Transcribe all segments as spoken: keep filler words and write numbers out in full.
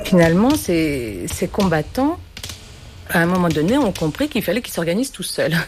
Finalement, ces, ces combattants, à un moment donné, ont compris qu'il fallait qu'ils s'organisent tout seuls.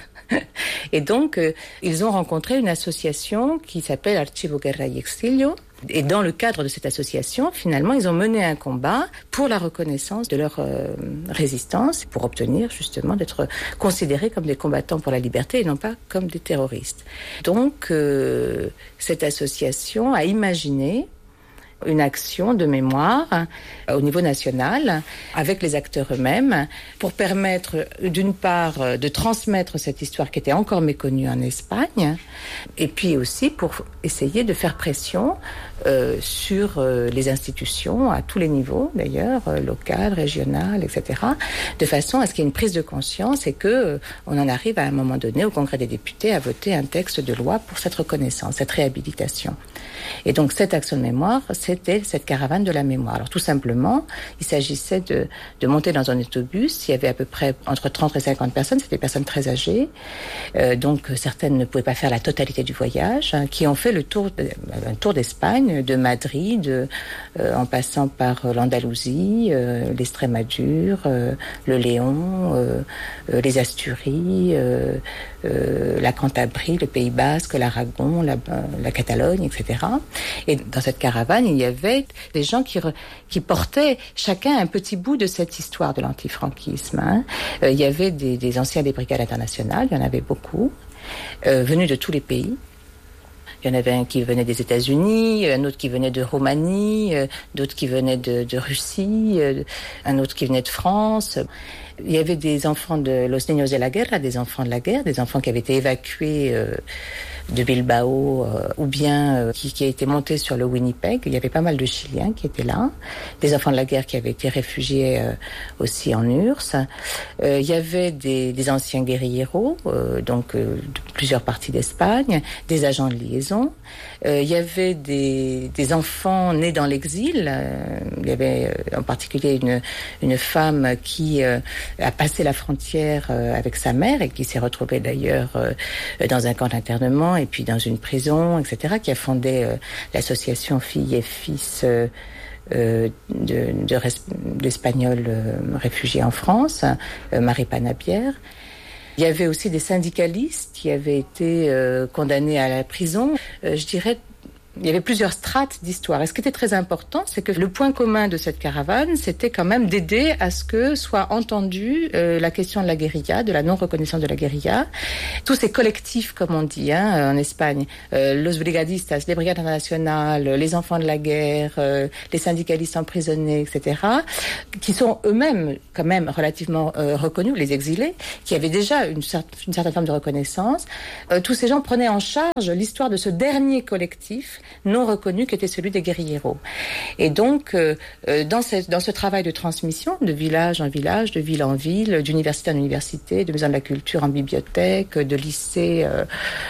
Et donc, euh, ils ont rencontré une association qui s'appelle Archivo Guerra y Exilio. Et dans le cadre de cette association, finalement, ils ont mené un combat pour la reconnaissance de leur euh, résistance, pour obtenir justement d'être considérés comme des combattants pour la liberté et non pas comme des terroristes. Donc, euh, cette association a imaginé une action de mémoire au niveau national avec les acteurs eux-mêmes pour permettre d'une part de transmettre cette histoire qui était encore méconnue en Espagne et puis aussi pour essayer de faire pression euh, sur euh, les institutions à tous les niveaux d'ailleurs, euh, local, régional, et cetera, de façon à ce qu'il y ait une prise de conscience et que euh, on en arrive à un moment donné au Congrès des députés à voter un texte de loi pour cette reconnaissance, cette réhabilitation. Et donc cette action de mémoire, c'était cette caravane de la mémoire. Alors tout simplement, il s'agissait de, de monter dans un autobus. Il y avait à peu près entre trente et cinquante personnes, c'était des personnes très âgées. Euh, donc certaines ne pouvaient pas faire la totalité du voyage, hein, qui ont fait le tour, un tour d'Espagne, de Madrid, euh, en passant par l'Andalousie, euh, l'Estrémadure, euh, le Léon, euh, euh, les Asturies, euh, euh, la Cantabrie, le Pays Basque, l'Aragon, la, la Catalogne, et cetera. Et dans cette caravane, il y avait des gens qui, re, qui portaient chacun un petit bout de cette histoire de l'antifranquisme. Hein. Euh, il y avait des, des anciens des brigades internationales, il y en avait beaucoup, euh, venus de tous les pays. Il y en avait un qui venait des États-Unis, un autre qui venait de Roumanie, euh, d'autres qui venaient de, de Russie, euh, un autre qui venait de France. Il y avait des enfants de Los Niños de la Guerra, des enfants de la guerre, des enfants qui avaient été évacués euh, de Bilbao euh, ou bien euh, qui, qui a été monté sur le Winnipeg. Il y avait pas mal de Chiliens qui étaient là, des enfants de la guerre qui avaient été réfugiés euh, aussi en U R S S. Euh, il y avait des, des anciens guérilleros, euh, donc euh, de plusieurs parties d'Espagne, des agents de liaison. Euh, il y avait des, des enfants nés dans l'exil. Euh, il y avait euh, en particulier une, une femme qui euh, a passé la frontière euh, avec sa mère et qui s'est retrouvée d'ailleurs euh, dans un camp d'internement et puis dans une prison, et cetera, qui a fondé euh, l'association Filles et Fils euh, euh, de, de res- d'Espagnols euh, réfugiés en France, euh, Marie Panabière. Il y avait aussi des syndicalistes qui avaient été euh, condamnés à la prison. Euh, je dirais il y avait plusieurs strates d'histoire. Et ce qui était très important, c'est que le point commun de cette caravane, c'était quand même d'aider à ce que soit entendue euh, la question de la guérilla, de la non-reconnaissance de la guérilla. Tous ces collectifs, comme on dit hein, en Espagne, euh, los brigadistas, les brigades internationales, les enfants de la guerre, euh, les syndicalistes emprisonnés, et cetera, qui sont eux-mêmes quand même relativement euh, reconnus, les exilés, qui avaient déjà une, cer- une certaine forme de reconnaissance. Euh, tous ces gens prenaient en charge l'histoire de ce dernier collectif non reconnu qui était celui des guérilleros. Et donc, euh, dans, ce, dans ce travail de transmission, de village en village, de ville en ville, d'université en université, de maison de la culture en bibliothèque, de lycée, euh,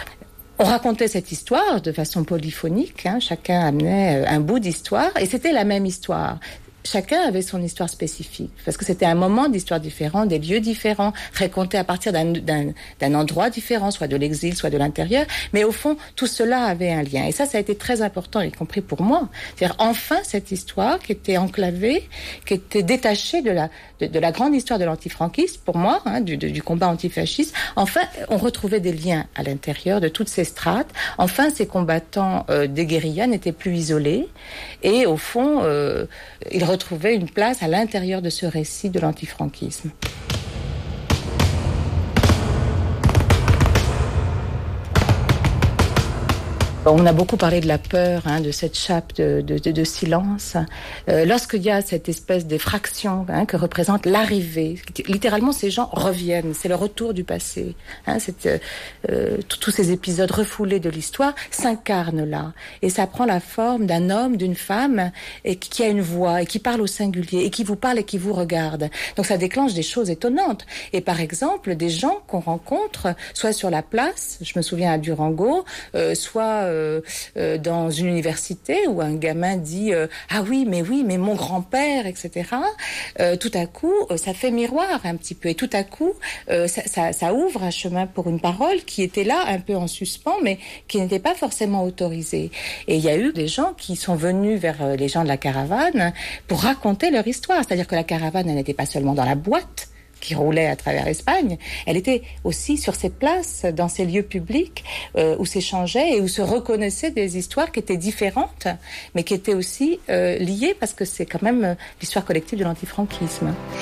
on racontait cette histoire de façon polyphonique, hein, chacun amenait un bout d'histoire, et c'était la même histoire. Chacun avait son histoire spécifique, parce que c'était un moment d'histoire différent, des lieux différents, racontés à partir d'un, d'un, d'un endroit différent, soit de l'exil, soit de l'intérieur, mais au fond, tout cela avait un lien. Et ça, ça a été très important, y compris pour moi. C'est-à-dire, enfin, cette histoire qui était enclavée, qui était détachée de la, de, de la grande histoire de l'antifranquisme, pour moi, hein, du, du combat antifasciste, enfin, on retrouvait des liens à l'intérieur de toutes ces strates. Enfin, ces combattants euh, des guérillas n'étaient plus isolés, et au fond, euh, ils retrouver une place à l'intérieur de ce récit de l'antifranquisme. On a beaucoup parlé de la peur, hein, de cette chape de, de, de, de silence. Euh, lorsqu'il y a cette espèce d'effraction hein, que représente l'arrivée, littéralement ces gens reviennent, c'est le retour du passé. Hein, c'est, euh, tous ces épisodes refoulés de l'histoire s'incarnent là. Et ça prend la forme d'un homme, d'une femme, et qui a une voix, et qui parle au singulier, et qui vous parle et qui vous regarde. Donc ça déclenche des choses étonnantes. Et par exemple, des gens qu'on rencontre, soit sur la place, je me souviens à Durango, euh, soit... Euh, euh, euh, dans une université où un gamin dit euh, ah oui mais oui mais mon grand-père, et cetera. Euh, tout à coup euh, ça fait miroir un petit peu et tout à coup euh, ça, ça, ça ouvre un chemin pour une parole qui était là un peu en suspens mais qui n'était pas forcément autorisée. Et il y a eu des gens qui sont venus vers les gens de la caravane pour raconter leur histoire, c'est-à-dire que la caravane elle n'était pas seulement dans la boîte qui roulait à travers l'Espagne, elle était aussi sur ces places, dans ces lieux publics euh, où s'échangeaient et où se reconnaissaient des histoires qui étaient différentes, mais qui étaient aussi euh, liées parce que c'est quand même l'histoire collective de l'antifranquisme.